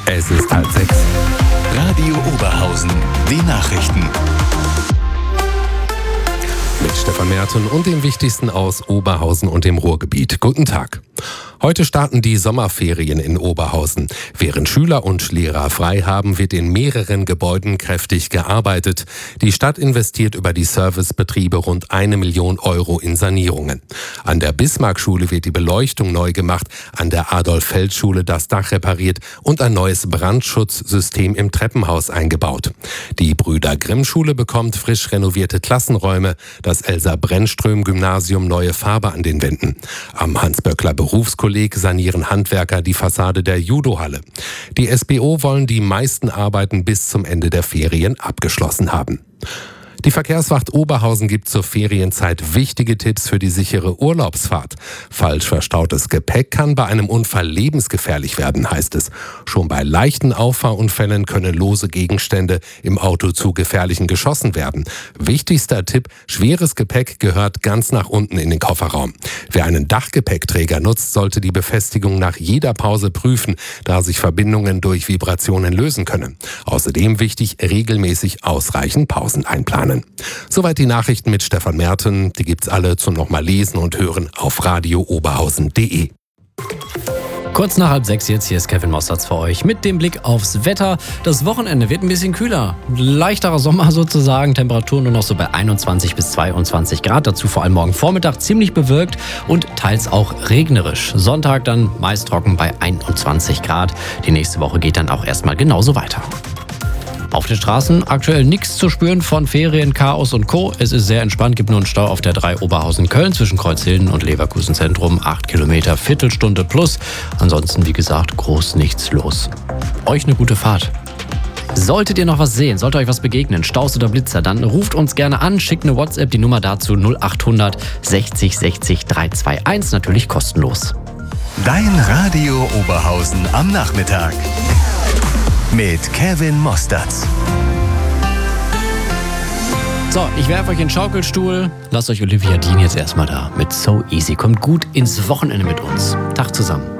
Es ist 5:30. Radio Oberhausen, die Nachrichten. Mit Stefan Merten und dem Wichtigsten aus Oberhausen und dem Ruhrgebiet. Guten Tag. Heute starten die Sommerferien in Oberhausen. Während Schüler und Lehrer frei haben, wird in mehreren Gebäuden kräftig gearbeitet. Die Stadt investiert über die Servicebetriebe rund 1 Million Euro in Sanierungen. An der Bismarck-Schule wird die Beleuchtung neu gemacht, an der Adolf-Feld-Schule das Dach repariert und ein neues Brandschutzsystem im Treppenhaus eingebaut. Die Brüder-Grimm-Schule bekommt frisch renovierte Klassenräume, das Elsa-Brennström-Gymnasium neue Farbe an den Wänden. Am Hans-Böckler-Berufskolleg sanieren Handwerker die Fassade der Judohalle. Die SBO wollen die meisten Arbeiten bis zum Ende der Ferien abgeschlossen haben. Die Verkehrswacht Oberhausen gibt zur Ferienzeit wichtige Tipps für die sichere Urlaubsfahrt. Falsch verstautes Gepäck kann bei einem Unfall lebensgefährlich werden, heißt es. Schon bei leichten Auffahrunfällen können lose Gegenstände im Auto zu gefährlichen geschossen werden. Wichtigster Tipp: schweres Gepäck gehört ganz nach unten in den Kofferraum. Wer einen Dachgepäckträger nutzt, sollte die Befestigung nach jeder Pause prüfen, da sich Verbindungen durch Vibrationen lösen können. Außerdem wichtig: regelmäßig ausreichend Pausen einplanen. Soweit die Nachrichten mit Stefan Merten. Die gibt's alle zum nochmal lesen und hören auf radiooberhausen.de. Kurz nach 5:30 jetzt, hier ist Kevin Mossertz für euch mit dem Blick aufs Wetter. Das Wochenende wird ein bisschen kühler. Leichterer Sommer sozusagen, Temperaturen nur noch so bei 21 bis 22 Grad. Dazu vor allem morgen Vormittag ziemlich bewölkt und teils auch regnerisch. Sonntag dann meist trocken bei 21 Grad. Die nächste Woche geht dann auch erstmal genauso weiter. Auf den Straßen aktuell nichts zu spüren von Ferien, Chaos und Co. Es ist sehr entspannt, gibt nur einen Stau auf der 3 Oberhausen-Köln zwischen Kreuzhilden und Leverkusen Zentrum. 8 Kilometer, Viertelstunde plus. Ansonsten, wie gesagt, groß nichts los. Euch eine gute Fahrt. Solltet ihr noch was sehen, sollte euch was begegnen, Staus oder Blitzer, dann ruft uns gerne an, schickt eine WhatsApp, die Nummer dazu 0800 60 60 321, natürlich kostenlos. Dein Radio Oberhausen am Nachmittag. Mit Kevin Mossertz. So, ich werfe euch in den Schaukelstuhl. Lasst euch Olivia Dean jetzt erstmal da mit So Easy. Kommt gut ins Wochenende mit uns. Tag zusammen.